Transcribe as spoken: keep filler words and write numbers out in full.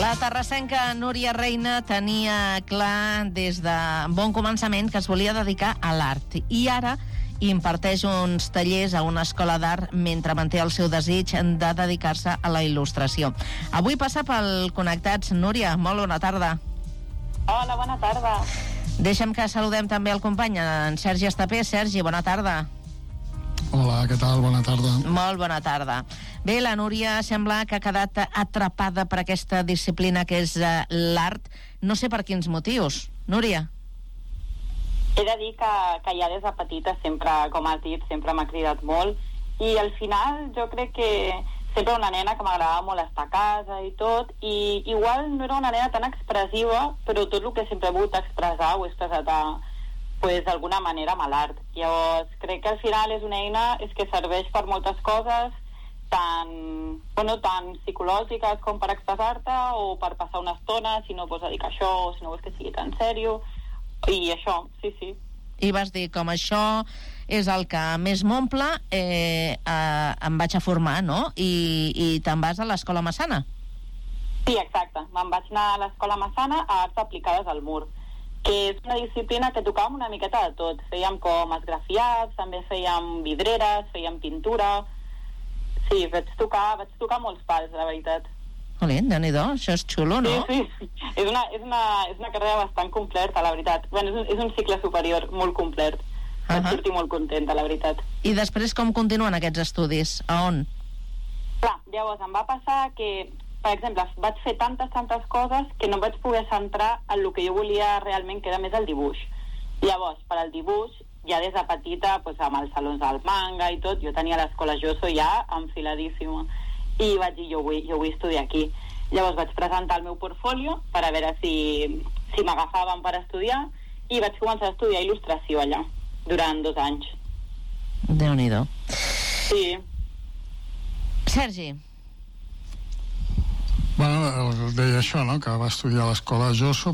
La terrassenca Núria Reina tenia clar des de bon començament que es volia dedicar a l'art i ara imparteix uns tallers a una escola d'art mentre manté el seu desig de dedicar-se a la il·lustració. Avui passa pel Connectats. Núria, molt bona tarda. Hola, bona tarda. Deixa'm que saludem també el company, en Sergi Estapé. Sergi, bona tarda. Hola, què tal? Bona tarda. Molt bona tarda. Bé, la Núria sembla que ha quedat atrapada per aquesta disciplina que és uh, l'art. No sé per quins motius. Núria? He de dir que, que ja des de petita sempre, com has dit, sempre m'ha cridat molt i al final jo crec que sempre una nena que m'agradava molt estar a casa i tot, i igual no era una nena tan expressiva, però tot el que sempre he volgut expressar ho he expressat a, pues, d'alguna manera amb l'art. Llavors crec que al final és una eina és que serveix per moltes coses, tant, bueno, tant psicològiques com per expressar-te o per passar una estona si no vols dedicar a això o si no vols que sigui tan sèrio. I això, sí, sí. I vas dir, com això és el que més m'omple, eh, eh, em vaig a formar, no? I, i te'n vas a l'Escola Massana. Sí, exacte. Me'n vaig anar a l'Escola Massana a Arts Aplicades al Mur, que és una disciplina que tocàvem una miqueta de tot. Fèiem com esgrafiats, també fèiem vidreres, fèiem pintura. Sí, vaig tocar, vaig tocar molts pals, la veritat. Olé, Déu-n'hi-do, això és xulo, no? Sí, sí. És una, és una, és una carrera bastant completa, la veritat. Bueno, és un, és un cicle superior molt complet. Vaig Uh-huh. sortir molt contenta, la veritat. I després com continuen aquests estudis? A on? Clar, llavors em va passar que, per exemple, vaig fer tantes, tantes coses que no em vaig poder centrar en el que jo volia realment, que era més el dibuix. Llavors, per al dibuix, ja des de petita, pues, amb els salons del manga i tot, jo tenia l'escola Joso ja enfiladíssima. I vaig dir, jo vull, jo vull estudiar aquí. Llavors vaig presentar el meu portfolio per a veure si, si m'agafaven per estudiar i vaig començar a estudiar il·lustració allà durant dos anys. Déu-n'hi-do. Sí. Sergi. Bueno, deia això, no?, que va estudiar a l'escola Joso,